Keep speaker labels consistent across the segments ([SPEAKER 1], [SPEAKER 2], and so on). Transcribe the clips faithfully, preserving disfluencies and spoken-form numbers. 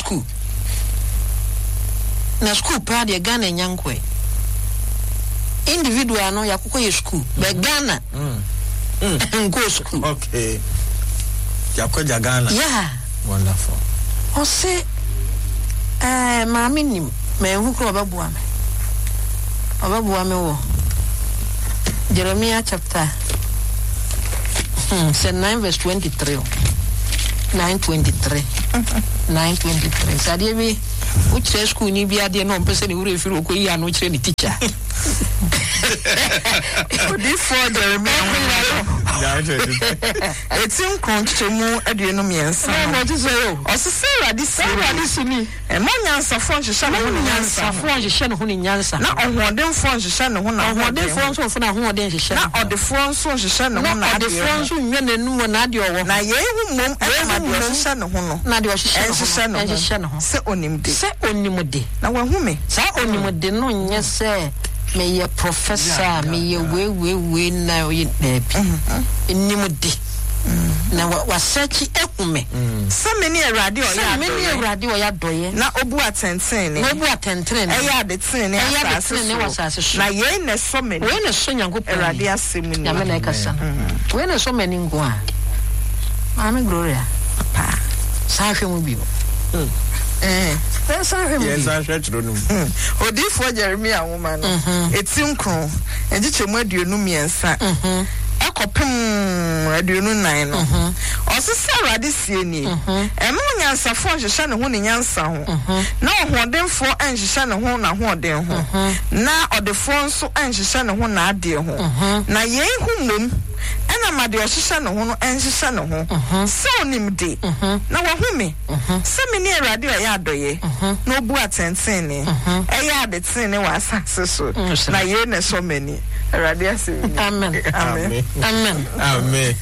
[SPEAKER 1] school na school pa de Ghana nyankwe individual no yakoko ye school be Ghana mm mm go school
[SPEAKER 2] okay yakoko Ghana
[SPEAKER 1] yeah
[SPEAKER 2] wonderful
[SPEAKER 1] o se eh maami nim me hu ko babua me babua me wo Jeremiah chapter hmm say nine verse twenty-three nine twenty-three nine twenty-three sadie bi which school ni bi ade no mpese ni wure firi okoyi anu kire ni teacher
[SPEAKER 3] this for Jeremiah etim konchemu aduenu miensa
[SPEAKER 1] no no say o
[SPEAKER 3] osese radi si
[SPEAKER 1] radi si ni
[SPEAKER 3] e mo nyansa fo nhehye no ho nyansa
[SPEAKER 1] fo nhehye no ho ni nyansa
[SPEAKER 3] na ohoden fo nhehye no ho na
[SPEAKER 1] ohoden fo nso fo na ohoden nhehye
[SPEAKER 3] na odefo nso nhehye no ho na
[SPEAKER 1] odefo nso nwe nanu na ade owo
[SPEAKER 3] na ye hu mom e ma de nhehye no ho no
[SPEAKER 1] na de nhehye no ho
[SPEAKER 3] se onimde
[SPEAKER 1] se onimde
[SPEAKER 3] na wa hu me
[SPEAKER 1] sa onimde no nye se me ye professor me ye we we we na ye baby onimde na wa search ekume
[SPEAKER 3] se me ni Awurade o ya
[SPEAKER 1] me ni Awurade o ya doye
[SPEAKER 3] na obu atenten ne
[SPEAKER 1] obu atenten ne
[SPEAKER 3] e ya de ten ne asase so na ye na so me
[SPEAKER 1] we na so nyankopon
[SPEAKER 3] Awurade asem ni
[SPEAKER 1] ya me na ekasa we na so me ni ngo a Mama Gloria pa sa hwemu bi eh sa hwemu
[SPEAKER 2] yes sa hwetro no
[SPEAKER 3] odifo Jeremiah woman etim kron egichemu aduonu miensa akopem aduonu nine no osese Awurade sie ni emo nyansafo nhehye ne ho ne nyansa ho na ohodemfo nhehye ne ho na hoden ho na odefo nso nhehye ne ho na ade ho na ye hu mom ena ma de ohehye ne ho no nhehye ne ho se onimde na wa hu me se me ni Awurade o ya adoye na obu atenten ne e ya de ten ne wa asase so na ye na so mani Awurade asem
[SPEAKER 1] amen
[SPEAKER 3] amen
[SPEAKER 1] amen
[SPEAKER 2] amen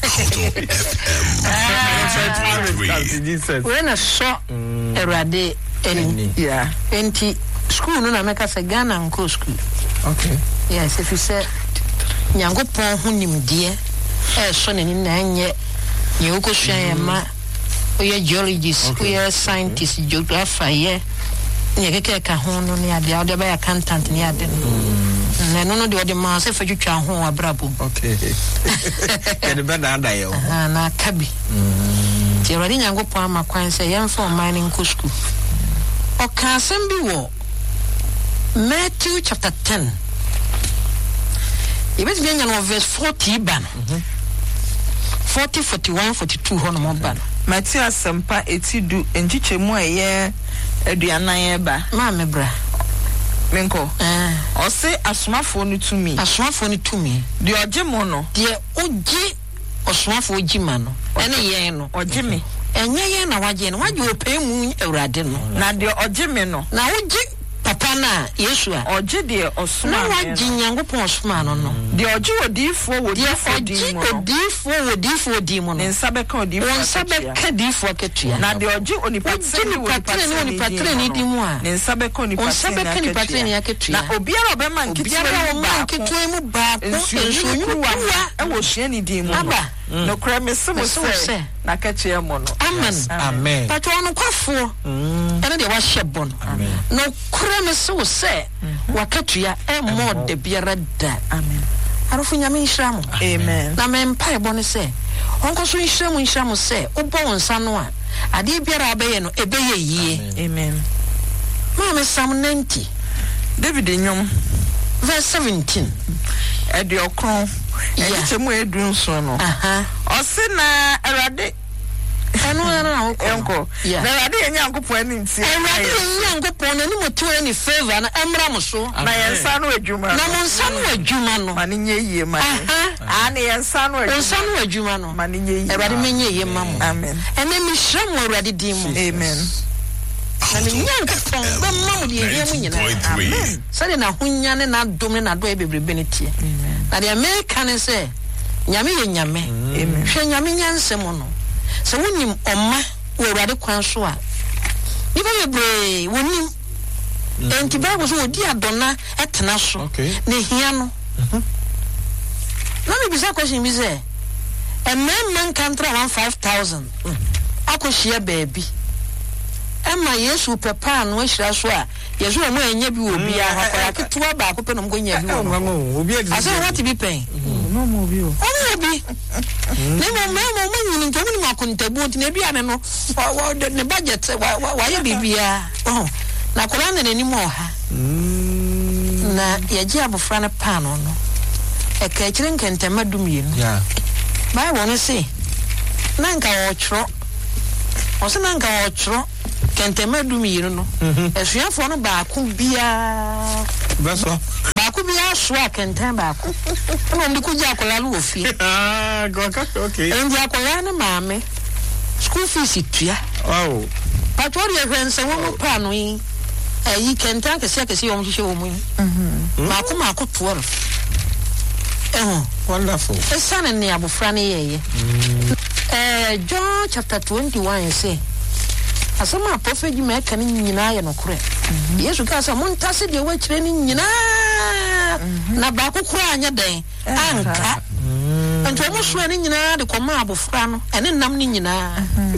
[SPEAKER 3] Jesus
[SPEAKER 1] we na so Awurade eni
[SPEAKER 3] yeah
[SPEAKER 1] enti school no na meka se Ghana nko school
[SPEAKER 2] okay
[SPEAKER 1] yes if you say nyangopon hu nimde e so ne ni na anye ye okosua ye ma oye geologist oye scientist geographer ye ye keke ka ho no ne ade ade ba accountant ne ade na no no de ode ma se fadwutwa ho abrabo
[SPEAKER 2] okay e be na anda ye o
[SPEAKER 1] na kabi mm ti Awurade nyangopon amakwan se ye mfa mining nko school o ka asem bi wo Matthew chapter ten Ibes bien no verse forty ban. forty, forty-one, forty-two hono mo ban.
[SPEAKER 3] Matthew asempa etidu enchichemu eye aduanan eba.
[SPEAKER 1] Ma mebra.
[SPEAKER 3] Menko.
[SPEAKER 1] Eh.
[SPEAKER 3] O se asomafo no tumi.
[SPEAKER 1] Asomafo no tumi.
[SPEAKER 3] De oje mo no.
[SPEAKER 1] De oji osomafo oji ma no. Ene ye no.
[SPEAKER 3] Oje me.
[SPEAKER 1] Enye ye na waje no. Waje opɛ mu Awurade no.
[SPEAKER 3] Na de oje me no.
[SPEAKER 1] Na oji papa na Yesu a
[SPEAKER 3] oje de osoma
[SPEAKER 1] na waji nyangopon osoma no no
[SPEAKER 3] de oje odifo wodifo di mo
[SPEAKER 1] odifo wodifo di mo no
[SPEAKER 3] nsa beka odifo
[SPEAKER 1] nsa beka difo ketua
[SPEAKER 3] na de oje onipatreni
[SPEAKER 1] onipatreni di mo a
[SPEAKER 3] nsa beka onipatreni
[SPEAKER 1] ketua
[SPEAKER 3] na obiara obema nketewa
[SPEAKER 1] mu nketewa mu ba
[SPEAKER 3] nsuonyu wa e wo hwani di mo
[SPEAKER 1] aba
[SPEAKER 3] no kra me se mo se na kache mo no
[SPEAKER 1] amen
[SPEAKER 3] amen
[SPEAKER 1] patro no kwafo ene de wa hyebon no kra me se wo se wakatua e mo de biara da
[SPEAKER 3] amen
[SPEAKER 1] arofo nyame nhyiramo
[SPEAKER 3] amen
[SPEAKER 1] na me mpa e bone se onko so nhyiramo nhyiramo se obo wonsa no a ade biara abeye no ebeye yie
[SPEAKER 3] amen
[SPEAKER 1] ma me Psalm ninety
[SPEAKER 3] David nyom
[SPEAKER 1] verse seventeen
[SPEAKER 3] edi okron ekichemu edu nso no
[SPEAKER 1] aha
[SPEAKER 3] osina Awurade
[SPEAKER 1] eno na
[SPEAKER 3] enko na Awurade enyankopon ani nti
[SPEAKER 1] Awurade enyankopon na ni moto ani favor na emra mo so
[SPEAKER 3] na yensa no adwuma
[SPEAKER 1] na mo nsa no adwuma no
[SPEAKER 3] ma ne nye yie ma ah na yensa no adwuma
[SPEAKER 1] nsa no adwuma no
[SPEAKER 3] ma ne nye yie
[SPEAKER 1] Awurade menye yie ma mo
[SPEAKER 3] amen
[SPEAKER 1] ene mi hye mo Awurade din mo
[SPEAKER 3] amen
[SPEAKER 1] na ni nyankopon ba ma mo de yie mo nyina amen sade na hunya ne na dom ne na do e bebrebe ne tie na de America ne se nyame ye nyame
[SPEAKER 3] amen
[SPEAKER 1] hwe nyame nyansem no se wonim omma wo Awurade kwan so a nipa bebre wonim enti Bible so odi adona etena so na hia no na me bisa question bi se a man man can tra one five thousand akohia baabi Emma Yesu papa no hira so a yesu o mo enya bi obi a hakora ketewa ba ko pe no mo nya bi o
[SPEAKER 2] obi
[SPEAKER 1] ase what be pen
[SPEAKER 3] no mo bi o
[SPEAKER 1] o bi ne mo me mo mo nyini nto mo makontabu nti na bia ne no ne budget wa ye bibia oh na kola ne ni mo ha na ye ji abofra ne pa no no e ka kire nkentama dumie no
[SPEAKER 2] yeah
[SPEAKER 1] Bible no say na nka wo chro o se na nka wo chro kentama dumie no esuafo no ba ko bia
[SPEAKER 2] beso
[SPEAKER 1] ba ko bia so a kentan ba ko no ndi ko ja kola lo ofie
[SPEAKER 2] ah okay
[SPEAKER 1] ndi akola na maame school fees tua
[SPEAKER 2] wow
[SPEAKER 1] patori e hwense wo pa no yi ayi kentan kese kese yo mhihye wo mu mhm ma ko ma ko twelve eh
[SPEAKER 2] wonderful
[SPEAKER 1] esane ne abofra ne yeye eh John chapter twenty-one say asama prophet ji ma kan nyina ye no kore Yesu ka sa mon tase de wa kire ni nyina na ba ko kura anya den anka nto mo so ni nyina de ko ma abofra no ene nam ni nyina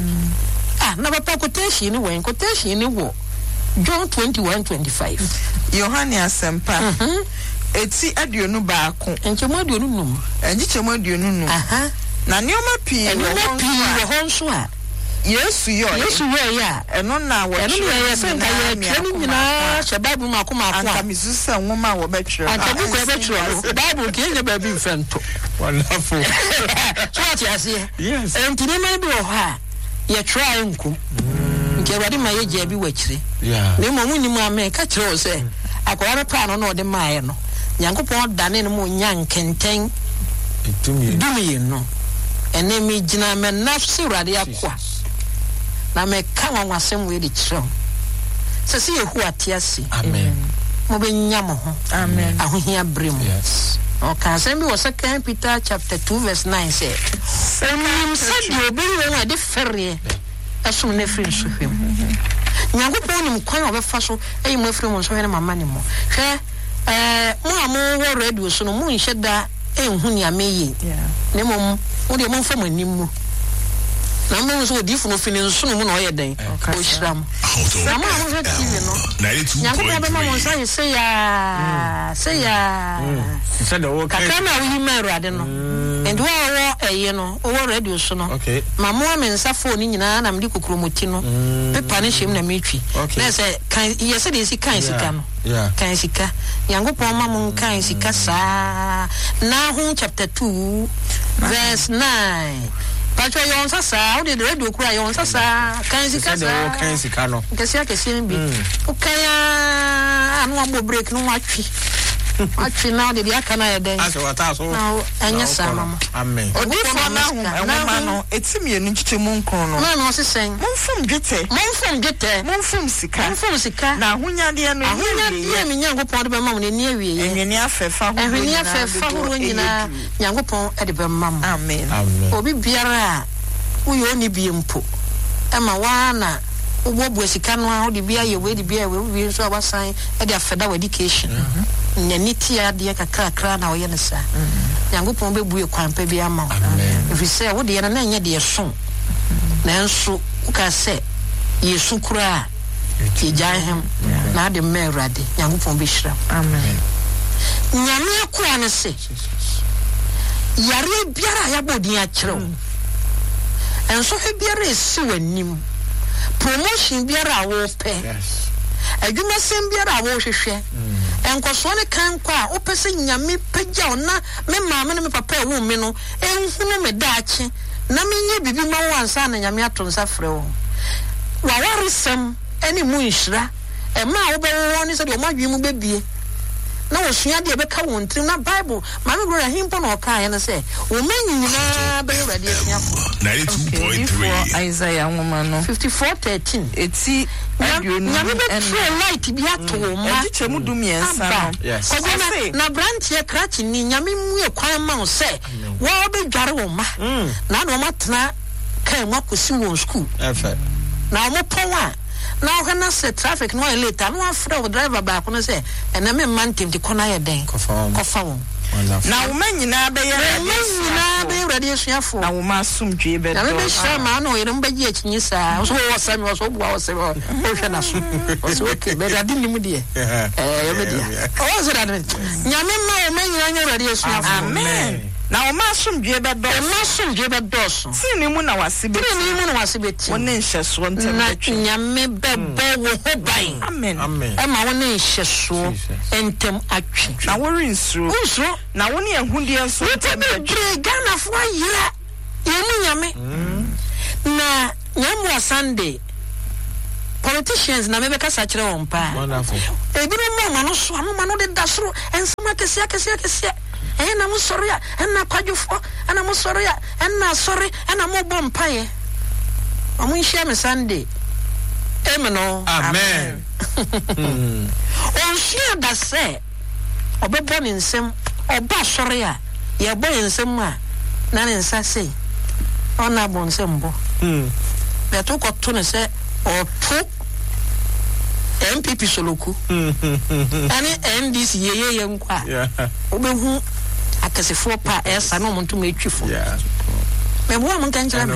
[SPEAKER 1] ah na ba pa quotation ni wen quotation ni wo John twenty-one twenty-five
[SPEAKER 3] Yohane asempa eti aduonu ba ko
[SPEAKER 1] enchemo aduonu num
[SPEAKER 3] enchemo aduonu num
[SPEAKER 1] aha
[SPEAKER 3] na neoma pii
[SPEAKER 1] neoma pii wo honso a
[SPEAKER 3] Yesu yo
[SPEAKER 1] Yesu yo ya
[SPEAKER 3] eno na wo
[SPEAKER 1] eno ye se nka ye twani nyina she Bible ma ko ma ko
[SPEAKER 3] anta misusa nwoma wo betwere
[SPEAKER 1] anta bu ko betwere Bible ke nye ba bi mfento
[SPEAKER 2] wonderful
[SPEAKER 1] so what you say
[SPEAKER 2] yes
[SPEAKER 1] enti ne ma bi wo ha ye try nku nke wadi ma ye je bi wakire
[SPEAKER 2] yeah
[SPEAKER 1] ne mo munni mu ame ka kire o se akwara pa no no de maaye no Nyankopon dane no mo nyankenten
[SPEAKER 2] itumi
[SPEAKER 1] dumi no ene mi gina me nafsi urade akwa na me ka wanwasem we de kire se se yehu atiasi
[SPEAKER 2] amen
[SPEAKER 1] mo be nyamo ho
[SPEAKER 3] amen
[SPEAKER 1] ahohia brem
[SPEAKER 2] yes
[SPEAKER 1] okay Second Peter chapter two verse nine say em said you be we de ferre aso ne free so hwem Nyankopon nim kwan obefa so eyi mo free mo so hwe ne mama ne mo hwe eh mo amo wo radio so no mo nhye da enhu ni ameye ne mom wo de mo fam anim mu na mo so di fu no fini so no mo na oye den o shiram na mo amo hwe T V no Nyankopon be ma mo say say ya say ya
[SPEAKER 2] say the work
[SPEAKER 1] kaka na wo hima urade no endo wo eye no wo radio so no
[SPEAKER 2] okay
[SPEAKER 1] ma mo am nsa phone nyina na mdi kokromoti no pepa ne him na metwi na say kan yese de si kan sika no
[SPEAKER 2] yeah
[SPEAKER 1] kan sika Nyankopon ma mo kan sika sa Nahum chapter two verse nine Pacho yon sasa o de radio kura yon sasa kan sika sa
[SPEAKER 2] kan sika no
[SPEAKER 1] kesi akesi bi o kaya anu abo break no watwi watwi na de dia kana yeden
[SPEAKER 2] aso wata so
[SPEAKER 1] na anya sama
[SPEAKER 2] amen
[SPEAKER 3] odi fo na hu enwoma no etimi enu chichemu nkron no
[SPEAKER 1] na no sesen
[SPEAKER 3] monfum dwete
[SPEAKER 1] monfum dwete
[SPEAKER 3] monfum sika
[SPEAKER 1] monfum sika
[SPEAKER 3] na ahunyade no
[SPEAKER 1] ahunyade mi Nyankopon de be mam ne ni awie
[SPEAKER 3] enwene afefa ho
[SPEAKER 1] enwene afefa ho nyina Nyankopon e de be mam
[SPEAKER 3] amen
[SPEAKER 2] amen
[SPEAKER 1] obi biara uyo ni bi mpo ema wana ubobu sika no a de bia ye we de bia we we so abasan e de afeda education nyaniti ade kakra kra na oye ne sa Nyankopon be buye kwampa bi ama
[SPEAKER 2] amen
[SPEAKER 1] if say wo de na na nya de so na nso uka se yesu kura ti jahem na de merade Nyankopon be hira
[SPEAKER 3] amen
[SPEAKER 1] nyame akura ne se yare biara ya bodin a kire enso he biara esi wanim promotion biara wo pe
[SPEAKER 2] yes
[SPEAKER 1] adwuma sem biara wo hwehwe enkoso ne kan kwa opese nyame pagya ona me maame ne me papa e wo me no enhunu me daache na menye bibi ma wo ansa na nyame ato nsa frɛ wo wa waresem ene mu nhira e ma wo be wo ne se de o madwe mu bebie na wo sua de be ka won trim na Bible maame gro ahimpo na oka ya na se wo manyina be ready asiafo
[SPEAKER 4] ninety-two point three
[SPEAKER 3] Isaiah nwoma no
[SPEAKER 1] fifty-four thirteen
[SPEAKER 3] eti aduonu
[SPEAKER 1] nyame be true light bi ato ma
[SPEAKER 3] ejichemu dumiensa no
[SPEAKER 2] yes
[SPEAKER 1] Kogona na branch ye krachi ni nyame mu e kwan ma wo se wo be dware wo ma na na wo matena kan mo akosi wo school
[SPEAKER 2] efe
[SPEAKER 1] na wo pon a na wo na se traffic no later no afre wo driver ba ko no se ena me man tim ti kona ye den
[SPEAKER 2] kofa
[SPEAKER 1] kofa wo
[SPEAKER 3] na wo man nyina be ye
[SPEAKER 1] nyina be ready asuafo
[SPEAKER 3] na wo ma asomdwe be
[SPEAKER 1] na
[SPEAKER 3] do
[SPEAKER 1] be sha ma na oyere mbaji akinyi saa so wo sami wo so bua wo se wo hwe na so so okay be ready nimu de eh yo be dia o so da nyame ma wo man nyina nya ready asuafo
[SPEAKER 3] amen na wo ma asomdwe be do
[SPEAKER 1] ma asomdwe be do so
[SPEAKER 3] ti ni mu na wase be
[SPEAKER 1] ti ni mu na wase be ti
[SPEAKER 3] woni nhyeso ntem
[SPEAKER 1] betwe nyame be bo wo ho ban
[SPEAKER 3] amen
[SPEAKER 2] amen
[SPEAKER 1] e ma woni nhyeso ntem atwe
[SPEAKER 3] na wo rinsuro
[SPEAKER 1] unsuro
[SPEAKER 3] na woni ehudie so ntem
[SPEAKER 1] betwe Ghana fo ayira yemu nyame na nyamu Sunday politicians na mebe kasa kire won pa
[SPEAKER 2] wonderful
[SPEAKER 1] ebi no ma no so ama no de dasoro ensama kese kese kese eh na mo soro ya na kwadwofo na mo soro ya na sori na mo bom paye omo nhia me Sunday amen no
[SPEAKER 2] amen
[SPEAKER 1] on shia da se obebo ni nsem oba soro ya ye bo nsem a na ne nsa sei ona bo nsem bo
[SPEAKER 2] mm
[SPEAKER 1] beto ko to ne se oto M P P soloku ani N D C ye ye nkwa obehu akasefo pa esa no monto metwifo
[SPEAKER 2] yeah
[SPEAKER 1] me bo am kan kira me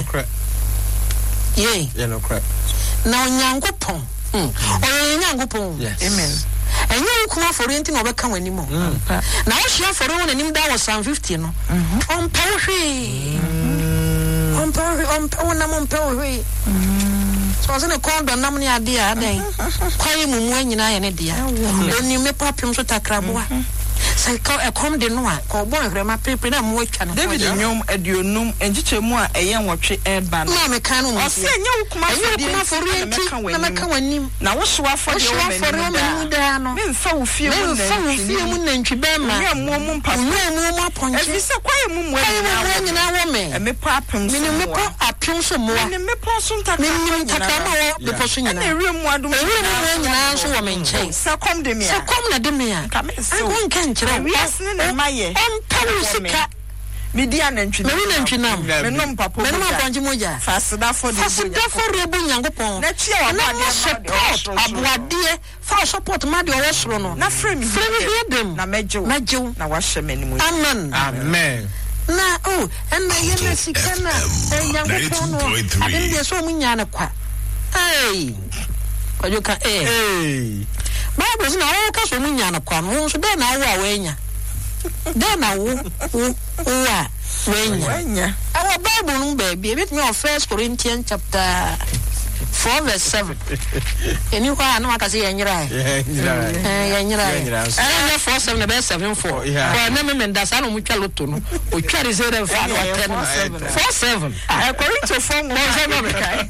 [SPEAKER 1] ye
[SPEAKER 2] yeah no crap
[SPEAKER 1] na onyankopon mm o onyankopon
[SPEAKER 2] amen
[SPEAKER 1] enye kuma for enti no beka wanimo na wo hia for won anim da was fifty no on pawhwe on pawhwe on pawna mon pawhwe so se ne kondo nam ne ade a den kwaye mumu anyina ye ne dia oni me papim so takraboa sai ka e kom de no a ko bon hrema pepe na mo atwa ne
[SPEAKER 3] David nyom aduonum enjiche mu a eye nwotwe eba
[SPEAKER 1] na me kan no mo
[SPEAKER 3] se enye wukuma
[SPEAKER 1] for na meka wanim
[SPEAKER 3] na wo soa for de wo
[SPEAKER 1] menu da no
[SPEAKER 3] me mfa wo fie mu
[SPEAKER 1] na wo fie mu nantwi be ma
[SPEAKER 3] nye mu mu mpa
[SPEAKER 1] nye mu mu aponche
[SPEAKER 3] e fi se kwaye mu mu
[SPEAKER 1] anyina wo me
[SPEAKER 3] e me papim so
[SPEAKER 1] me me po apim so mo
[SPEAKER 3] me me po so ntaka
[SPEAKER 1] me me ntaka ma wo de po so nyina
[SPEAKER 3] na ewe mu adum
[SPEAKER 1] ewe mu nyina so wo me nche
[SPEAKER 3] se kom de me
[SPEAKER 1] se kom na de me a
[SPEAKER 3] ka me se
[SPEAKER 1] won kan kire
[SPEAKER 3] wiase ne ma ye
[SPEAKER 1] empawu sika
[SPEAKER 3] media nantwi
[SPEAKER 1] me nantwi nam
[SPEAKER 3] me nom papa
[SPEAKER 1] me nom aponje moja
[SPEAKER 3] fasida for de
[SPEAKER 1] fasida for rebu nyankopon
[SPEAKER 3] na chia wa
[SPEAKER 1] na mo support abuade fa support ma de owosoro no
[SPEAKER 3] na frame
[SPEAKER 1] frame here dem
[SPEAKER 3] na mejo
[SPEAKER 1] mejo
[SPEAKER 3] na wa hye mu
[SPEAKER 1] amen
[SPEAKER 2] amen
[SPEAKER 1] na oh and na ye na sika na nyankopon no adem de so munya na kwa hey kwajoka eh
[SPEAKER 2] hey
[SPEAKER 1] Bible na wo ka so munya na kwa no so de na wo a wenya de na wo wo a wenya
[SPEAKER 3] wenya
[SPEAKER 1] our Bible no baby e bit me of First Corinthians chapter four verse seven eni kwa na maka se yenyira
[SPEAKER 2] yeah
[SPEAKER 1] eh yenyira eh four seven na be seven four kwa na me menda sa no mutwa loto no o tware zero fa no ten four seven
[SPEAKER 3] eh Corinthians four mo se me kai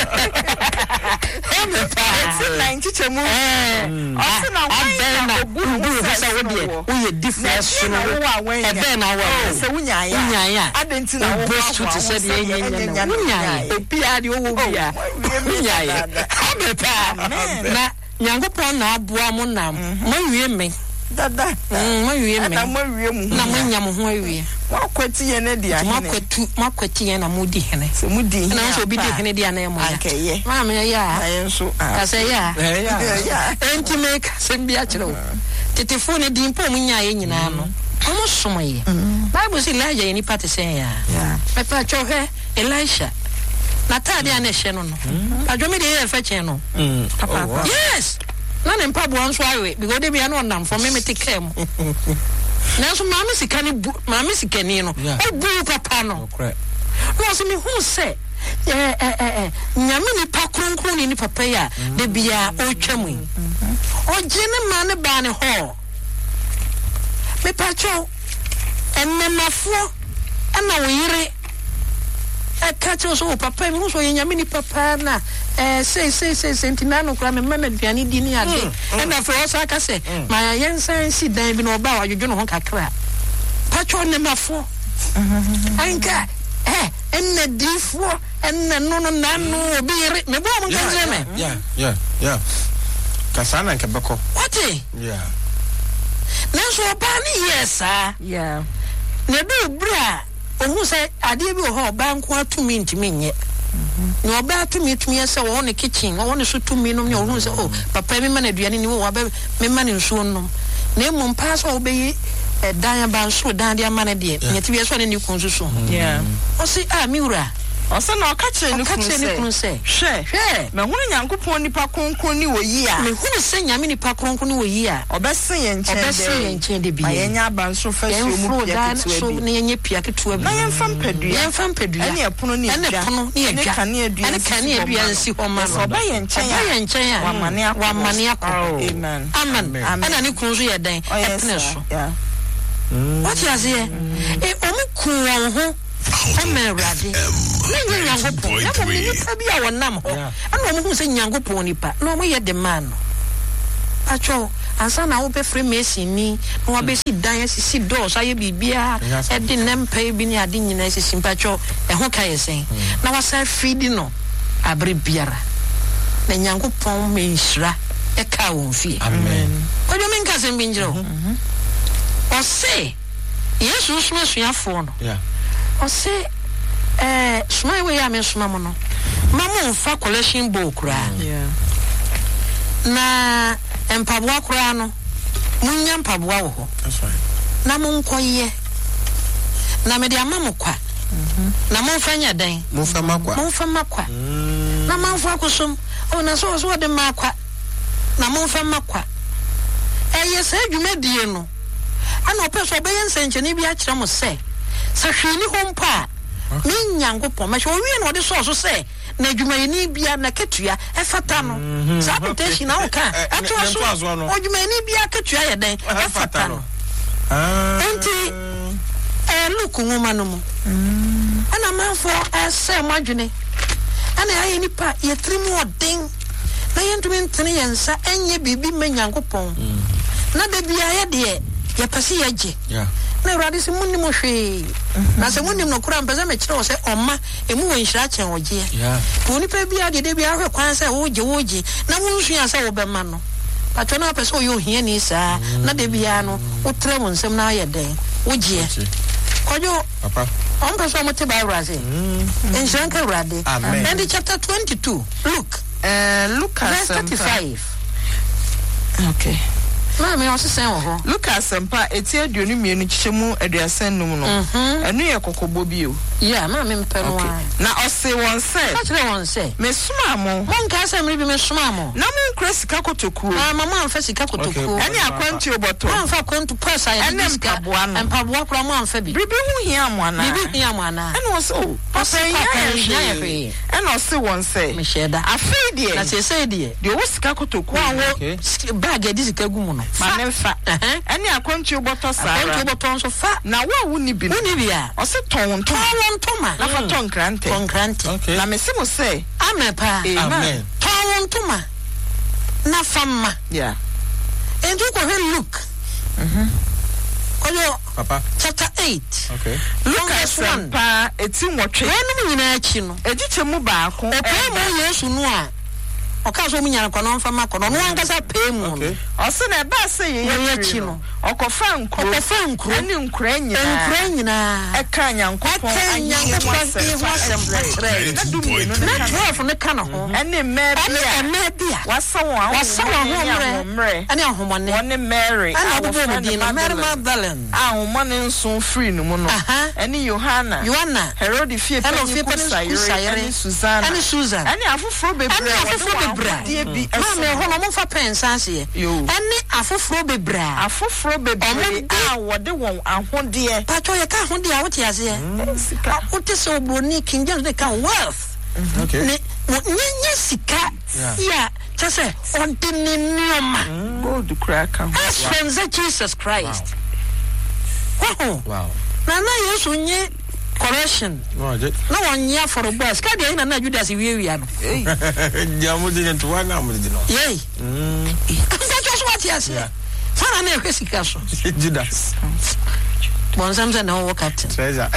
[SPEAKER 1] eh pa
[SPEAKER 3] ninety chemu eh o na
[SPEAKER 1] wa na ogu ho sa wo de wo ye difference no e be na wo
[SPEAKER 3] se wunya ya
[SPEAKER 1] wunya ya
[SPEAKER 3] adenti na wo
[SPEAKER 1] best to say de yenya wunya obi ade wo bia wunya ya abepa na nyankopon na aboa mo nam mawie me
[SPEAKER 3] dada
[SPEAKER 1] mm mawie me
[SPEAKER 3] na mawie mu
[SPEAKER 1] na manya mo ho awie
[SPEAKER 3] makwati ye ne dia hene
[SPEAKER 1] makwatu makwati ye na mudi hene
[SPEAKER 3] se mudi
[SPEAKER 1] na so bi de hene dia na mo ya ma me ya
[SPEAKER 3] ayen so
[SPEAKER 1] ka se ya
[SPEAKER 3] ya
[SPEAKER 1] enti me ka se bia kire wo tetefo ne din po munya ye nyina no omo somo ye Bible say Elijah ye ni pate sen ya me pa chohe Elisha na tade a na hye no no adwome de ye fa chen no papa yes na ne mpa bo anso awe because de bia no nam for me me take care mo na so mama sika ni mama sika ni no o bu papa no no so me hu se eh eh eh nyame ni pa kronkron ni papa ya de bia o twam o je ne ma ne ba ne ho me pa cho ennemafo ana wo yire e ka cho so papa mi hu so nyame ni papa na eh say say say sentina no kra me mama duane di ni ade e na fo so aka se ma yensan si dan bi no ba wa dwodwo no ho kakra pacho ne mafo anka eh enne difo enne no no nanu obi me bo mo kanjere me
[SPEAKER 2] yeah yeah yeah kasana nke beko
[SPEAKER 1] what
[SPEAKER 2] yeah
[SPEAKER 1] na so ba ni yes ah
[SPEAKER 3] yeah
[SPEAKER 1] ne do bra ohu se ade bi ho ba nko atumi ntimi nye no oba atumi tumi ese wo ne kitchen wo ne so tumi no me ohu se oh papa mi ma na duane ni wo ba me ma ne nsuo no na emu mpa so obeyi e dan ba nso dan de amane de nyeti bi so ne ni kun so
[SPEAKER 3] yeah
[SPEAKER 1] o si ah mi wura
[SPEAKER 3] o se na o ka kire ni kun
[SPEAKER 1] se
[SPEAKER 3] hwe
[SPEAKER 1] hwe
[SPEAKER 3] me hunu Nyankopon nipa kronkron ni wo yi a
[SPEAKER 1] me hunu se nyame nipa kronkron ni wo yi a
[SPEAKER 3] obese ye nchen de
[SPEAKER 1] obese ye nchen de bi
[SPEAKER 3] ma ye nya ba nso fa so mu pia ketua bi
[SPEAKER 1] ne ye nya pia ketua bi
[SPEAKER 3] na ye mfa mpadua
[SPEAKER 1] ye mfa mpadua
[SPEAKER 3] ene epono ni
[SPEAKER 1] ene pono ni edwa
[SPEAKER 3] kane edua
[SPEAKER 1] ene kane edua nsi ho ma
[SPEAKER 3] so ba ye nchen
[SPEAKER 1] ba ye nchen a
[SPEAKER 3] wa mane akọ
[SPEAKER 1] wa mane akọ
[SPEAKER 3] amen
[SPEAKER 1] amen ana ni kun so ye dan epne so
[SPEAKER 3] yeah
[SPEAKER 1] what you say e omi kun won ho amen rade ne Nyankopon ya mo ni pa bia wonam ho ana mo hu se Nyankopon nipa na mo ye de man acho ansa na wo be free mason ni na wo be si dan asisi doors aye bibia e de nempa bi ni ade nyina asisi mpacho e ho ka yesen na wasa feed no abre biara na Nyankopon me nhira e ka won fie
[SPEAKER 2] amen
[SPEAKER 1] ojo men ka se mbinjiro o se yesu suma suafo no
[SPEAKER 2] yeah
[SPEAKER 1] o se eh suma we ya me suma mo no mamu fa collection book ra
[SPEAKER 3] yeah
[SPEAKER 1] na empaboa kura no munya empaboa wo ho
[SPEAKER 2] that's right
[SPEAKER 1] na monkoye na me de amamu kwa mhm na monfanya dan
[SPEAKER 2] monfa makwa
[SPEAKER 1] monfa makwa na manfa akosom o na so so de makwa na monfa makwa eye sa adwuma die no ana opeso obeye nsenchene bi a kire mo se sa hwini ho mpa me Nyankopon ma hwe owie no de so so se na adwuma ni bia na ketua e fata no sa protection na o ka ato so adwuma ni bia ketua ye den e fata no
[SPEAKER 2] ah
[SPEAKER 1] enti eh look nwoma no mu ana manfo ese madwene ana aye nipa ye trimu odin na ye ntumi ntene ye nsa enye bibi me Nyankopon na de bia ye de ye pese ye je
[SPEAKER 2] yeah
[SPEAKER 1] na urade se munni mo hwe na se munni no kura mpeza me kire wo se omma emu wo nhira chen oje
[SPEAKER 2] yeah
[SPEAKER 1] ko nipa bia de de bia hwe kwan se wo je wo je na wo nsu ya se wo be ma no pato na pese o yo hia ni sa na de bia no wo tre mo nsem na ye den wo je kojo
[SPEAKER 2] papa
[SPEAKER 1] on pese mo te ba urade en janka urade
[SPEAKER 2] amen
[SPEAKER 1] and chapter twenty-two look
[SPEAKER 3] uh Lucas
[SPEAKER 1] verse thirty-five
[SPEAKER 3] okay
[SPEAKER 1] na me o se sen wo ho
[SPEAKER 3] Lucas empa eti aduonu mienu chichemu aduasan num no enu ye kokobo bio
[SPEAKER 1] yeah ma me mpero wa
[SPEAKER 3] na ose won se
[SPEAKER 1] ka kire won se
[SPEAKER 3] me suma mo
[SPEAKER 1] mon ka se me bi me suma mo
[SPEAKER 3] na mon kra sika kotokuo
[SPEAKER 1] na mama amfa sika kotokuo
[SPEAKER 3] ene akwanti oboto
[SPEAKER 1] amfa kwantu pesa ya
[SPEAKER 3] ene mpaboa no
[SPEAKER 1] mpaboa kra mo amfa bi
[SPEAKER 3] bibi hu hia mo ana
[SPEAKER 1] bibi hia mo ana
[SPEAKER 3] ene wo so papa ya ya hwe ene ose won se
[SPEAKER 1] me sheda
[SPEAKER 3] afi de
[SPEAKER 1] na se se de
[SPEAKER 3] de wo sika kotokuo
[SPEAKER 1] wo bag edi sika gu mu no
[SPEAKER 3] ma me fa ene akwanti oboto sara
[SPEAKER 1] akwantu oboto nso fa
[SPEAKER 3] na wo wu ni bi
[SPEAKER 1] wu ni bi a
[SPEAKER 3] ose ton ton
[SPEAKER 1] toma
[SPEAKER 3] na fa ton krante
[SPEAKER 1] ton krante
[SPEAKER 3] na me se mo se
[SPEAKER 1] amepa
[SPEAKER 2] amen
[SPEAKER 1] ton toma na fama
[SPEAKER 3] yeah
[SPEAKER 1] and you go look mhm koyo
[SPEAKER 2] papa
[SPEAKER 1] chapter eight
[SPEAKER 2] okay
[SPEAKER 3] Lucas one pa eti nwotwe
[SPEAKER 1] enu nyina achi no
[SPEAKER 3] egiche mu baako
[SPEAKER 1] e mo Yesu no a oka so mu nyana kono mfa makono no angasa pe mu no
[SPEAKER 3] ose na ba se ye ye no okofa nkro
[SPEAKER 1] okofa nkro
[SPEAKER 3] ani nkra nyina
[SPEAKER 1] nkra nyina
[SPEAKER 3] e ka Nyankopon
[SPEAKER 1] Nyankopon e ho asem patre
[SPEAKER 3] na dumi no
[SPEAKER 1] na twelve ne ka no ho
[SPEAKER 3] ani mary
[SPEAKER 1] ani me bia
[SPEAKER 3] wasa won
[SPEAKER 1] wasa won mre ani ahomone
[SPEAKER 3] won Mary
[SPEAKER 1] ani obo di no Mary Magdalene
[SPEAKER 3] ahomone nso free no mu no ani Yohana
[SPEAKER 1] Yohana
[SPEAKER 3] Herod fie pe kusayere ani Susan
[SPEAKER 1] ani Susan
[SPEAKER 3] ani afoforo bebre
[SPEAKER 1] afoforo bebre
[SPEAKER 3] die bi
[SPEAKER 1] ma me ho no mo fa pensanse ye ani afoforo bebre
[SPEAKER 3] afoforo bebre a wode won ahode
[SPEAKER 1] pato ye ka ahode a wote ase sika wote so obroni King James de ka wealth
[SPEAKER 2] okay
[SPEAKER 1] ne nye sika ya chase on the nioma
[SPEAKER 3] gold crack
[SPEAKER 1] as friends of Jesus Christ wow
[SPEAKER 2] wow
[SPEAKER 1] na na Yesu nye correction
[SPEAKER 2] no je
[SPEAKER 1] na wonya for boss ka de na na Judas wie wie no
[SPEAKER 2] eh jamu de nto na mo de no
[SPEAKER 1] yey mm ka just what yes fana na e sika so
[SPEAKER 2] Judas
[SPEAKER 1] bon samsa na wo captain
[SPEAKER 2] treasure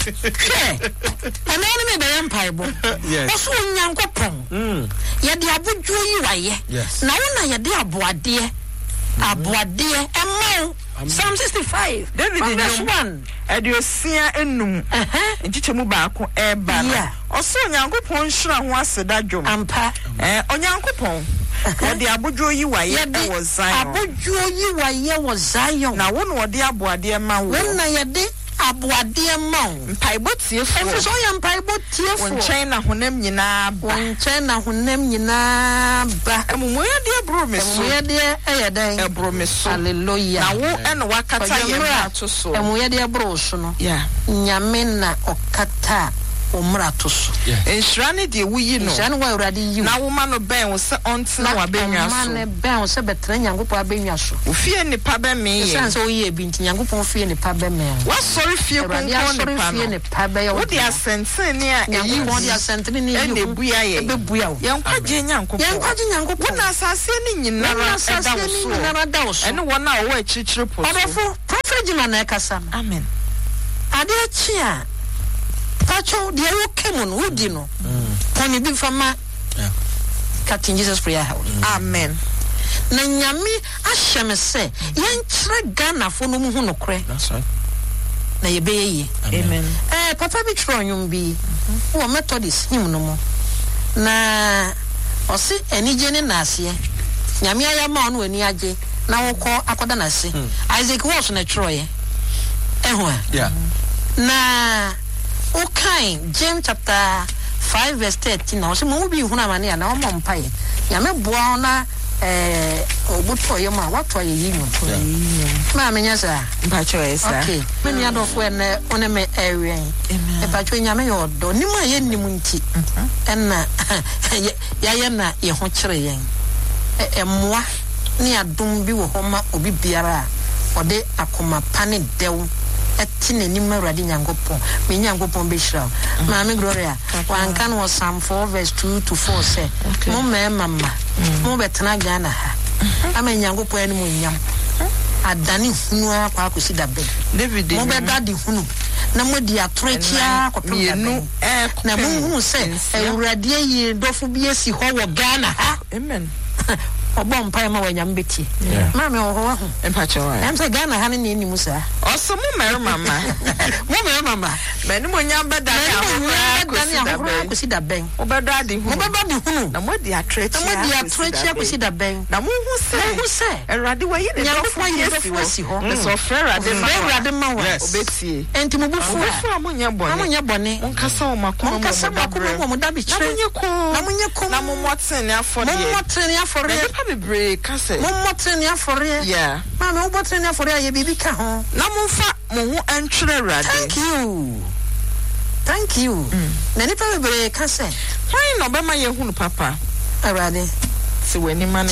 [SPEAKER 1] and then me be empire bo
[SPEAKER 2] yes
[SPEAKER 1] oso Nyankopon mm ye de abodwo yi waye na wo na ye de aboade aboade emma Psalm sixty-five
[SPEAKER 3] David
[SPEAKER 1] verse one
[SPEAKER 3] Ediosia enum nchichemu baako eba na oso Nyankopon hira ho aseda dwom
[SPEAKER 1] ampa
[SPEAKER 3] eh Onyankopon Odi abodwo yi wa ye wo Zion.
[SPEAKER 1] Abodwo yi wa ye wo Zion.
[SPEAKER 3] Na wo no odi aboade ma wo.
[SPEAKER 1] Wo na ye de aboade ma wo.
[SPEAKER 3] Mpaibo tiefo.
[SPEAKER 1] Efo so ye mpaibo tiefo.
[SPEAKER 3] Won chen na honam nyina ba.
[SPEAKER 1] Won chen na honam nyina ba.
[SPEAKER 3] Emumu ye de abro me so.
[SPEAKER 1] Emumu ye de eye dan.
[SPEAKER 3] Ebro me so.
[SPEAKER 1] Hallelujah.
[SPEAKER 3] Na wo eno wakata ye ma to so.
[SPEAKER 1] Emumu ye de abro so no.
[SPEAKER 3] Yeah.
[SPEAKER 1] Nyame na okata omra to so.
[SPEAKER 3] Enhira ne de wuyi no.
[SPEAKER 1] Enhira ne wa urade yi. Na
[SPEAKER 3] wo ma no ben wo se ontina wa benwa so.
[SPEAKER 1] Ma ne ben wo se betre nyangopo abenwa so. Wo
[SPEAKER 3] fie nipa be me ye.
[SPEAKER 1] Sense wo ye bi nti nyangopo fie nipa be me.
[SPEAKER 3] Wa sorry fie konko nipa no. Fie nipa be ye. Wo de asente ne a eyi
[SPEAKER 1] wo de asente ne yi.
[SPEAKER 3] E buya ye.
[SPEAKER 1] E buya wo.
[SPEAKER 3] Ye nkwaje nyangopo. Ye nkwaje nyangopo. Wo na asase ne nyina ra da wo so.
[SPEAKER 1] Nyina da wo so.
[SPEAKER 3] Ene wo na wo achichire po so.
[SPEAKER 1] Odofo prophet Jima na ekasa.
[SPEAKER 3] Amen.
[SPEAKER 1] Ade chia Pacho, the you came on Woodino. Pony big for my Captain Jesus Prayer House.
[SPEAKER 3] Amen.
[SPEAKER 1] Nanyami, Ashem say, Yan Tra Ghana for no Muno cray.
[SPEAKER 2] That's right.
[SPEAKER 1] Na ye be.
[SPEAKER 3] Amen.
[SPEAKER 1] Eh, Papa be trying you be. Oh, Methodist, him no more. Na, or see any jenny nasia. Yamia man when yaje. Now call Akodanasi. Isaac was on a Troy. Eh,
[SPEAKER 2] yeah.
[SPEAKER 1] Na. Okay, James chapter five verse thirteen. Now, so movie who na mania na omo mpae. Ya me boa na eh obuto yo ma wato ye yinyo. Ma menya sa.
[SPEAKER 3] Mpacho esa.
[SPEAKER 1] Okay. Me nia do fo na one me area. Amen. E pacho nya me yo do. Ni ma ye nim nti. Enna ya ye na ye ho kire yen. E moa ni adom bi wo homa obi biara ode akoma pane dew etine ni mawrade nyankopon me nyankopon be hira maame gloria wan kan was Psalm four verse two to four say mo me mama mo betena Ghana ha ama nyankopon ani mo nyam adani hunu akwa akosi dabe
[SPEAKER 3] David
[SPEAKER 1] mo be dadi hunu na mo di atrechia kopem dabe na mo hu se ewurade yi dofo bi esi ho wo Ghana ha
[SPEAKER 3] amen
[SPEAKER 1] obom pai ma wanyam beti mama wo ho
[SPEAKER 3] empacho wa
[SPEAKER 1] em say Ghana ha ne ni musa
[SPEAKER 3] oso mo mer mama
[SPEAKER 1] mo mer mama
[SPEAKER 3] me ni mo nyam beda ya
[SPEAKER 1] ko si da ben
[SPEAKER 3] obeda di hu
[SPEAKER 1] obeda di hu
[SPEAKER 3] na mo di atrechi
[SPEAKER 1] na mo di atrechi ko si da ben
[SPEAKER 3] na mo hu se
[SPEAKER 1] mo hu se
[SPEAKER 3] erade wa yi ne
[SPEAKER 1] do si ho
[SPEAKER 3] so frerade ma
[SPEAKER 1] frerade ma wa
[SPEAKER 3] obetie
[SPEAKER 1] enti mo bufu
[SPEAKER 3] bufu mo nya bone
[SPEAKER 1] mo nya bone
[SPEAKER 3] mo nkasa o makoma
[SPEAKER 1] mo nkasa makoma mo da bi kire
[SPEAKER 3] na mo nya ko
[SPEAKER 1] na mo nya ko
[SPEAKER 3] na mo moten ne afode
[SPEAKER 1] mo moten ne afode
[SPEAKER 3] bebre kase
[SPEAKER 1] mo moten ne afode
[SPEAKER 3] yeah
[SPEAKER 1] mama mo moten ne afode ya bibi ka ho
[SPEAKER 3] na mo fa mo hu entwere rade
[SPEAKER 1] thank you thank you na ni pa bebre kase
[SPEAKER 3] why no be ma ye hunu papa
[SPEAKER 1] arade
[SPEAKER 3] si weni mane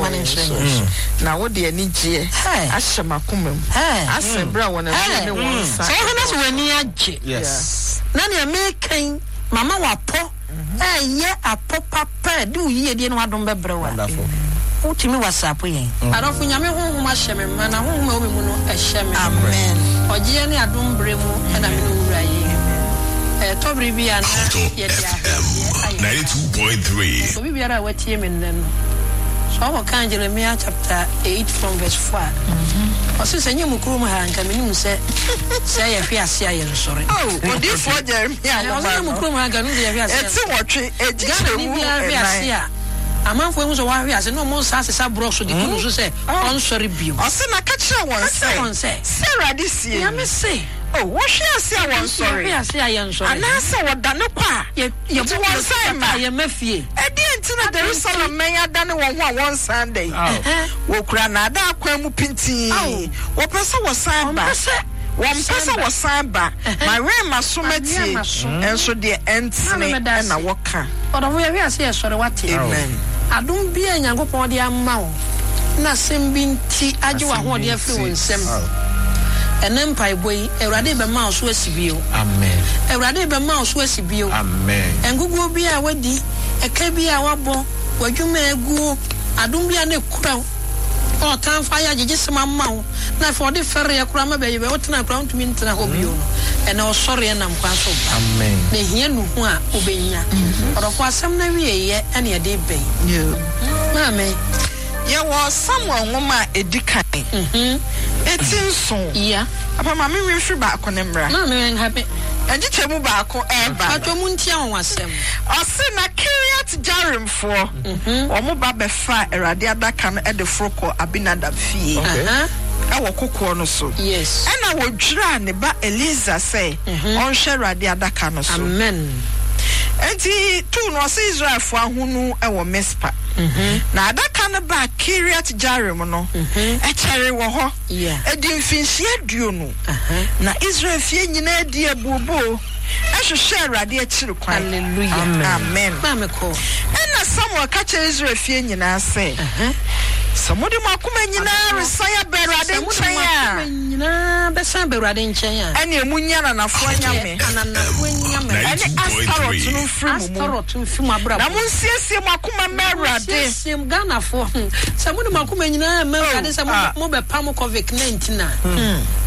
[SPEAKER 3] na wo de ani gie ahye makomam asebra wona ne wonsa
[SPEAKER 1] so hana so weni agye
[SPEAKER 2] yes
[SPEAKER 1] na ne mekan mama wapo eh ye apopapa de uyiye de no adom bebre wa utimi whatsapp yen adofo nyame honhom ahye me ma na honhom obi mu no ahye me
[SPEAKER 3] amen
[SPEAKER 1] ogiye ne adom bre mu na me no wura ye eh tobri bia na ye dia
[SPEAKER 4] ninety-two point three
[SPEAKER 1] obi biara watie me nnen no so wo kan Jeremiah chapter eight from verse four osi se nyemu kuro mu ha nka me nim se se ye hwe ase aye nsore
[SPEAKER 3] oh odi for Jeremiah
[SPEAKER 1] osi nyemu kuro mu ha nka no ye hwe ase
[SPEAKER 3] eti wotwe ejire mu
[SPEAKER 1] hwe ase a amanfo emu so wa hwe ase no mo sa sesa bro so de kunu so se on sorry bio
[SPEAKER 3] osi na ka kire won se Sarah this year
[SPEAKER 1] ya me say
[SPEAKER 3] oh what she say won sorry
[SPEAKER 1] ya say aye nsore
[SPEAKER 3] ana se woda ne kwa
[SPEAKER 1] ye ye bo won say ma ye mafie
[SPEAKER 3] edi entina Jerusalem men ya dane won ho won Sunday wo kura na ada akwa mu pinti wo pese wo san ba won pese wo san ba my rain masomati enso de entine na wo ka
[SPEAKER 1] odo wo ye hwe ase ye sore wate
[SPEAKER 3] amen
[SPEAKER 1] adom bia nyankopon de amma wo na sembinti age wa ho de afiri won sem enem pai boy Ewurade be ma so asibio
[SPEAKER 2] amen
[SPEAKER 1] Ewurade be ma so asibio
[SPEAKER 2] amen
[SPEAKER 1] engugu bia wadi eka bia wabo wadwuma egu adom bia na kura o tan fa ya gege sema ma wo na for de ferre ya kura ma be be wotena kura ntumi ntena ho bio no ene osore na mkwa so
[SPEAKER 2] amen
[SPEAKER 1] na hia nu ho a obenya odofo asem na wie ye ene ye de ben
[SPEAKER 3] yeah
[SPEAKER 1] mama
[SPEAKER 3] ye was Samuel Woma Edikan. Mhm. Etinso.
[SPEAKER 1] Yeah.
[SPEAKER 3] Apa ma me wi fi ba akonemra.
[SPEAKER 1] Na me happy.
[SPEAKER 3] Eji chemu ba ako eba.
[SPEAKER 1] Atwo ntia won asem.
[SPEAKER 3] Ose na Kiriat Jearim fo. Mhm. Omo ba be fa Erade adaka no e de froko Abinadab fie.
[SPEAKER 1] Aha.
[SPEAKER 3] Ewo kokko no so.
[SPEAKER 1] Yes.
[SPEAKER 3] Ena wo dwira ne ba Eliza say on hwe Erade adaka no so.
[SPEAKER 1] Amen.
[SPEAKER 3] Enti tu no se Israel fo ahunu ewo Mispa. Mhm. Na adaka no ba Kiriat Jearim no. Mhm. E chere wo ho.
[SPEAKER 1] Yeah.
[SPEAKER 3] Edi mfinhie aduo no.
[SPEAKER 1] Aha.
[SPEAKER 3] Na Israel fie nyina adi abuobo. Ehwehwe Erade akiri kwan.
[SPEAKER 1] Hallelujah.
[SPEAKER 3] Amen. Amen.
[SPEAKER 1] Mama ko.
[SPEAKER 3] Ena Samuel ka chere Israel fie nyina say. Aha. Samudi makuma nyina resaya Berade nchen ya.
[SPEAKER 1] Nyina besa Berade nchen ya.
[SPEAKER 3] Ene emunya na nafo nyame.
[SPEAKER 1] Ananafo nyame.
[SPEAKER 3] Ene Astarot no mfiri mu.
[SPEAKER 1] Astarot mfiri mu abra.
[SPEAKER 3] Na munsiesie makuma Berade.
[SPEAKER 1] Munsiesie Ghana fo. Samudi makuma nyina Berade sa mo be pam covid nineteen na.